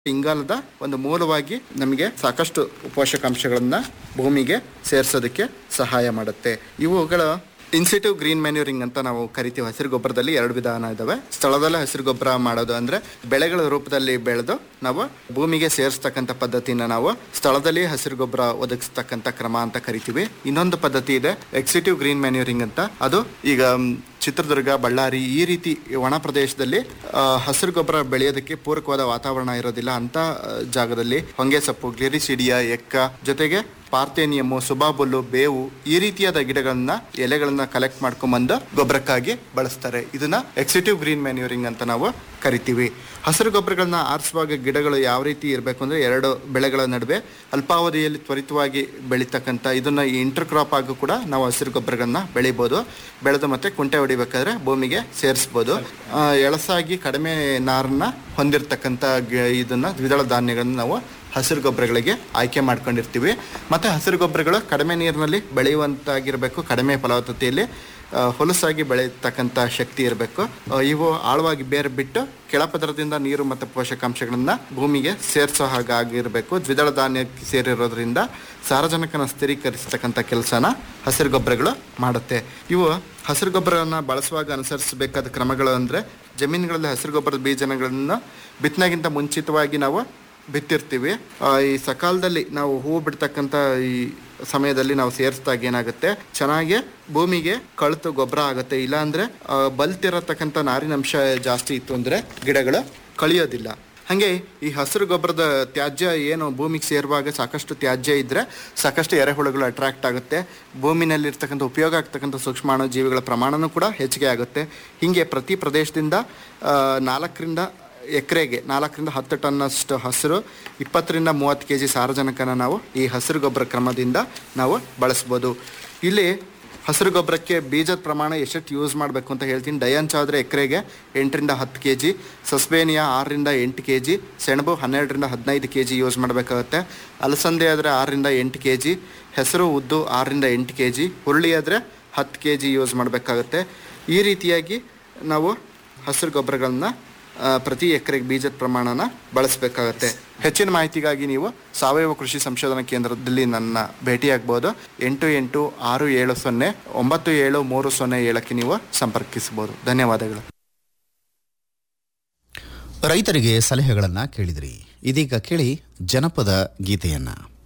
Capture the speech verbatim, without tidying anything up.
ಇಂಗಾಲದ ಒಂದು ಮೂಲವಾಗಿ ನಮಗೆ ಸಾಕಷ್ಟು ಪೋಷಕಾಂಶಗಳನ್ನ ಭೂಮಿಗೆ ಸೇರಿಸೋದಕ್ಕೆ ಸಹಾಯ ಮಾಡುತ್ತೆ. ಇವುಗಳ ಇನ್ಸಿಟಿವ್ ಗ್ರೀನ್ ಮ್ಯಾನ್ಯೂರಿಂಗ್ ಅಂತ ನಾವು ಕರಿತೀವಿ. ಹಸಿರು ಗೊಬ್ಬರದಲ್ಲಿ ಎರಡು ವಿಧಾನ ಇದಾವೆ. ಸ್ಥಳದಲ್ಲೇ ಹಸಿರು ಗೊಬ್ಬರ ಮಾಡೋದು ಅಂದ್ರೆ ಬೆಳೆಗಳ ರೂಪದಲ್ಲಿ ಬೆಳೆದು ನಾವು ಭೂಮಿಗೆ ಸೇರಿಸ್ತಕ್ಕಂಥ ಪದ್ಧತಿನ ನಾವು ಸ್ಥಳದಲ್ಲಿ ಹಸಿರು ಗೊಬ್ಬರ ಒದಗಿಸ್ತಕ್ಕಂಥ ಕ್ರಮ ಅಂತ ಕರಿತೀವಿ. ಇನ್ನೊಂದು ಪದ್ಧತಿ ಇದೆ ಎಕ್ಸಿಟಿವ್ ಗ್ರೀನ್ ಮ್ಯಾನ್ಯೂರಿಂಗ್ ಅಂತ. ಅದು ಈಗ ಚಿತ್ರದುರ್ಗ, ಬಳ್ಳಾರಿ ಈ ರೀತಿ ಒಣ ಪ್ರದೇಶದಲ್ಲಿ ಹಸಿರು ಗೊಬ್ಬರ ಬೆಳೆಯೋದಕ್ಕೆ ಪೂರಕವಾದ ವಾತಾವರಣ ಇರೋದಿಲ್ಲ ಅಂತ ಜಾಗದಲ್ಲಿ ಹೊಂಗೆ ಸೊಪ್ಪು, ಗ್ಲಿರಿಸಿಡಿಯಾ, ಎಕ್ಕ ಜೊತೆಗೆ ಪಾರ್ಥೇನಿಯಮ್ಮು, ಸುಬಾಬುಲ್ಲು, ಬೇವು ಈ ರೀತಿಯಾದ ಗಿಡಗಳನ್ನ ಎಲೆಗಳನ್ನ ಕಲೆಕ್ಟ್ ಮಾಡ್ಕೊಂಡ್ಬಂದು ಗೊಬ್ಬರಕ್ಕಾಗಿ ಬಳಸ್ತಾರೆ. ಇದನ್ನ ಎಕ್ಸಿಟಿವ್ ಗ್ರೀನ್ ಮ್ಯಾನ್ಯೂರಿಂಗ್ ಅಂತ ನಾವು ಕರಿತೀವಿ. ಹಸಿರು ಗೊಬ್ಬರಗಳನ್ನ ಆರಿಸುವಾಗ ಗಿಡಗಳು ಯಾವ ರೀತಿ ಇರಬೇಕು ಅಂದ್ರೆ ಎರಡು ಬೆಳೆಗಳ ನಡುವೆ ಅಲ್ಪಾವಧಿಯಲ್ಲಿ ತ್ವರಿತವಾಗಿ ಬೆಳೀತಕ್ಕಂಥ ಇದನ್ನ ಇಂಟರ್ ಕ್ರಾಪ್ ಆಗಿ ಕೂಡ ನಾವು ಹಸಿರು ಗೊಬ್ಬರಗಳನ್ನ ಬೆಳಿಬೋದು. ಬೆಳೆದು ಮತ್ತೆ ಕುಂಟೆ ಹೊಡಿಬೇಕಾದ್ರೆ ಭೂಮಿಗೆ ಸೇರಿಸ್ಬೋದು. ಎಳಸಾಗಿ ಕಡಿಮೆ ನಾರನ್ನ ಹೊಂದಿರತಕ್ಕಂಥ ಇದನ್ನ ದ್ವಿದಳ ಧಾನ್ಯಗಳನ್ನ ನಾವು ಹಸಿರು ಗೊಬ್ಬರಗಳಿಗೆ ಆಯ್ಕೆ ಮಾಡ್ಕೊಂಡಿರ್ತೀವಿ. ಮತ್ತು ಹಸಿರು ಗೊಬ್ಬರಗಳು ಕಡಿಮೆ ನೀರಿನಲ್ಲಿ ಬೆಳೆಯುವಂತಾಗಿರಬೇಕು, ಕಡಿಮೆ ಫಲವತ್ತತೆಯಲ್ಲಿ ಹೊಲಸಾಗಿ ಬೆಳೆಯತಕ್ಕಂಥ ಶಕ್ತಿ ಇರಬೇಕು. ಇವು ಆಳವಾಗಿ ಬೇರೆ ಬಿಟ್ಟು ಕೆಳಪದರದಿಂದ ನೀರು ಮತ್ತು ಪೋಷಕಾಂಶಗಳನ್ನು ಭೂಮಿಗೆ ಸೇರಿಸೋ ಹಾಗಾಗಿರಬೇಕು. ದ್ವಿದಳ ಧಾನ್ಯಕ್ಕೆ ಸೇರಿರೋದ್ರಿಂದ ಸಾರಜನಕನ ಸ್ಥಿರೀಕರಿಸತಕ್ಕಂಥ ಕೆಲಸನ ಹಸಿರು ಗೊಬ್ಬರಗಳು ಮಾಡುತ್ತೆ. ಇವು ಹಸಿರು ಗೊಬ್ಬರವನ್ನು ಬಳಸುವಾಗ ಅನುಸರಿಸಬೇಕಾದ ಕ್ರಮಗಳು ಅಂದರೆ ಜಮೀನುಗಳಲ್ಲಿ ಹಸಿರು ಗೊಬ್ಬರದ ಬೀಜಗಳನ್ನು ಬಿತ್ತನೆಗಿಂತ ಮುಂಚಿತವಾಗಿ ನಾವು ಬಿತ್ತಿರ್ತೀವಿ. ಈ ಸಕಾಲದಲ್ಲಿ ನಾವು ಹೂ ಬಿಡ್ತಕ್ಕಂಥ ಈ ಸಮಯದಲ್ಲಿ ನಾವು ಸೇರಿಸಿದಾಗ ಏನಾಗುತ್ತೆ, ಚೆನ್ನಾಗಿ ಭೂಮಿಗೆ ಕಳೆತು ಗೊಬ್ಬರ ಆಗುತ್ತೆ. ಇಲ್ಲಾಂದ್ರೆ ಬಲ್ತಿರತಕ್ಕಂಥ ನಾರಿನಂಶ ಜಾಸ್ತಿ ಇತ್ತು ಅಂದ್ರೆ ಗಿಡಗಳು ಕಳಿಯೋದಿಲ್ಲ. ಹಾಗೆ ಈ ಹಸಿರು ಗೊಬ್ಬರದ ತ್ಯಾಜ್ಯ ಏನು ಭೂಮಿಗೆ ಸೇರುವಾಗ ಸಾಕಷ್ಟು ತ್ಯಾಜ್ಯ ಇದ್ದರೆ ಸಾಕಷ್ಟು ಎರೆಹುಳುಗಳು ಅಟ್ರಾಕ್ಟ್ ಆಗುತ್ತೆ. ಭೂಮಿನಲ್ಲಿರ್ತಕ್ಕಂಥ ಉಪಯೋಗ ಆಗ್ತಕ್ಕಂಥ ಸೂಕ್ಷ್ಮಾಣು ಜೀವಿಗಳ ಪ್ರಮಾಣನೂ ಕೂಡ ಹೆಚ್ಚಿಗೆ ಆಗುತ್ತೆ. ಹೀಗೆ ಪ್ರತಿ ಪ್ರದೇಶದಿಂದ ನಾಲ್ಕರಿಂದ ಎಕರೆಗೆ ನಾಲ್ಕರಿಂದ ಹತ್ತು ಟನ್ನಷ್ಟು ಹಸಿರು, ಇಪ್ಪತ್ತರಿಂದ ಮೂವತ್ತು ಕೆ ಜಿ ಸಾರಜನಕನ ನಾವು ಈ ಹಸಿರು ಗೊಬ್ಬರ ಕ್ರಮದಿಂದ ನಾವು ಬಳಸ್ಬೋದು. ಇಲ್ಲಿ ಹಸಿರು ಗೊಬ್ಬರಕ್ಕೆ ಬೀಜದ ಪ್ರಮಾಣ ಎಷ್ಟೆಷ್ಟು ಯೂಸ್ ಮಾಡಬೇಕು ಅಂತ ಹೇಳ್ತೀನಿ. ಡಯಂಚ್ ಆದರೆ ಎಕರೆಗೆ ಎಂಟರಿಂದ ಹತ್ತು ಕೆ ಜಿ, ಸಸ್ಬೇನಿಯಾ ಆರರಿಂದ ಎಂಟು ಕೆ ಜಿ, ಸೆಣಬು ಹನ್ನೆರಡರಿಂದ ಹದಿನೈದು ಕೆ ಜಿ ಯೂಸ್ ಮಾಡಬೇಕಾಗುತ್ತೆ. ಅಲಸಂದೆ ಆದರೆ ಆರರಿಂದ ಎಂಟು ಕೆ ಜಿ, ಹೆಸರು ಉದ್ದು ಆರರಿಂದ ಎಂಟು ಕೆ ಜಿ, ಹುರುಳಿ ಆದರೆ ಹತ್ತು ಕೆ ಜಿ ಯೂಸ್ ಮಾಡಬೇಕಾಗುತ್ತೆ. ಈ ರೀತಿಯಾಗಿ ನಾವು ಹಸಿರು ಗೊಬ್ಬರಗಳನ್ನ ಪ್ರತಿ ಎಕರೆಗೆ ಬೀಜದ ಪ್ರಮಾಣನ ಬಳಸಬೇಕಾಗತ್ತೆ. ಹೆಚ್ಚಿನ ಮಾಹಿತಿಗಾಗಿ ನೀವು ಸಾವಯವ ಕೃಷಿ ಸಂಶೋಧನಾ ಕೇಂದ್ರದಲ್ಲಿ ನನ್ನ ಭೇಟಿಯಾಗಬಹುದು. ಎಂಟು ಎಂಟು ಆರು ಏಳು ಸೊನ್ನೆ ಒಂಬತ್ತು ಏಳು ಮೂರು ಸೊನ್ನೆ ಏಳಕ್ಕೆ ನೀವು ಸಂಪರ್ಕಿಸಬಹುದು. ಧನ್ಯವಾದಗಳು. ರೈತರಿಗೆ ಸಲಹೆಗಳನ್ನು ಕೇಳಿದ್ರಿ. ಇದೀಗ ಕೇಳಿ ಜನಪದ ಗೀತೆಯನ್ನ.